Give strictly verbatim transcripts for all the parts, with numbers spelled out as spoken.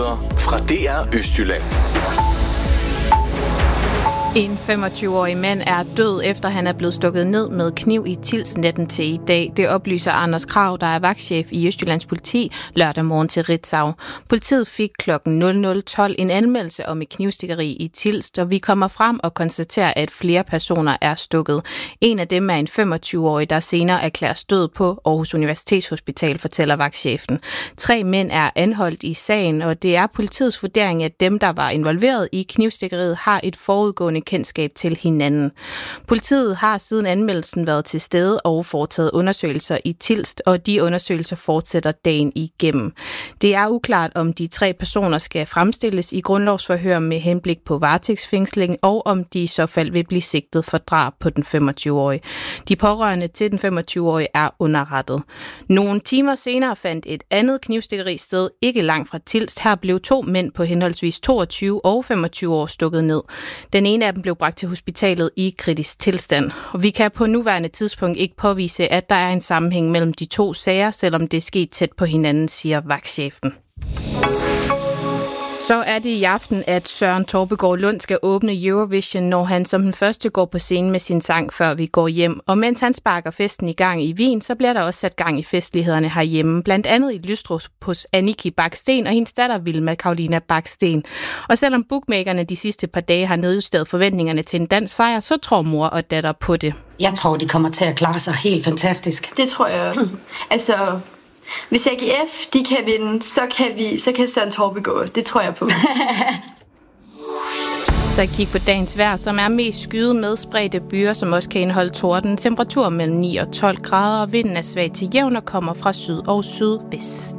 Nyheder fra D R Østjylland. En femogtyve-årig mand er død, efter han er blevet stukket ned med kniv i Tilst natten til i dag. Det oplyser Anders Krag, der er vagtchef i Østjyllands Politi, lørdag morgen til Ritzau. Politiet fik klokken nul nul tolv en anmeldelse om et knivstikkeri i Tilst, og vi kommer frem og konstaterer, at flere personer er stukket. En af dem er en femogtyve-årig, der senere erklæres død på Aarhus Universitetshospital, fortæller vagtchefen. Tre mænd er anholdt i sagen, og det er politiets vurdering, at dem, der var involveret i knivstikkeriet, har et forudgående kendskab til hinanden. Politiet har siden anmeldelsen været til stede og foretaget undersøgelser i Tilst, og de undersøgelser fortsætter dagen igennem. Det er uklart, om de tre personer skal fremstilles i grundlovsforhør med henblik på varetægtsfængsling, og om de i så fald vil blive sigtet for drab på den femogtyve-årige. De pårørende til den femogtyve-årige er underrettet. Nogle timer senere fandt et andet knivstikkeri sted ikke langt fra Tilst. Her blev to mænd på henholdsvis toogtyve og femogtyve år stukket ned. Den ene af dem blev bragt til hospitalet i kritisk tilstand. Og vi kan på nuværende tidspunkt ikke påvise, at der er en sammenhæng mellem de to sager, selvom det er sket tæt på hinanden, siger vagtchefen. Så er det i aften, at Søren Torpegaard Lund skal åbne Eurovision, når han som den første går på scenen med sin sang, før vi går hjem. Og mens han sparker festen i gang i Wien, så bliver der også sat gang i festlighederne herhjemme. Blandt andet i Lystrup hos Aniki Baksten og hendes datter Vilma Karolina Baksten. Og selvom bookmakerne de sidste par dage har nedjusteret forventningerne til en dansk sejr, så tror mor og datter på det. Jeg tror, de kommer til at klare sig helt fantastisk. Det tror jeg. Altså... Hvis A G F de kan vinde, så kan vi, så kan Søren Torpegaard. Det tror jeg på. Så kig på dagens vejr, som er mest skyet med spredte byer, som også kan indeholde torden. Temperatur mellem ni og tolv grader, og vinden er svag til jævn og kommer fra syd og sydvest.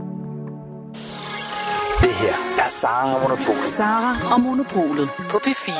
Det her er Sara og Monopolet. Sara og Monopolet på P fire.